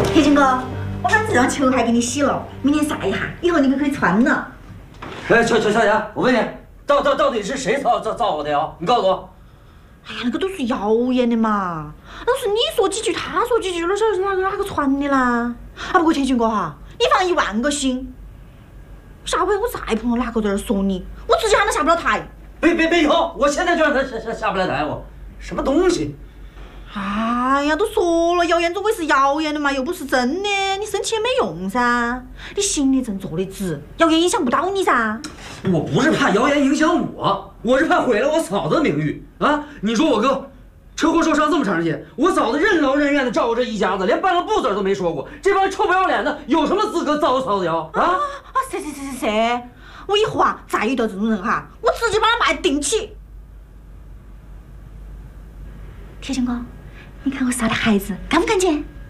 铁军哥，我把这双球鞋给你洗了，明天晒一下，以后你可以穿了。 哎，小姐，我问你，到底是谁造我的谣？你告诉我。 哎呀，那个都是谣言的嘛，那是你说几句，他说几句，那是哪个传的啦？啊，不过铁军哥哈，你放10000个心，下回我再碰到哪个在这说你，我直接喊他下不了台。 别以后，我现在就让他下不来台，我什么东西？ 哎呀，都说了，谣言总归是谣言的嘛，又不是真的，你生气也没用噻。你行得正，坐得直，谣言影响不到你噻。 我不是怕谣言影响我是怕毁了我嫂子的名誉啊！你说我哥车祸受伤这么长时间，我嫂子任劳任怨的照顾这一家子，连半个不字都没说过，这帮臭不要脸的有什么资格造我嫂子谣啊？ 谁？我以后啊，再遇到这种人哈，我直接把他骂顶起。铁军哥，你看我杀的孩子干不干净？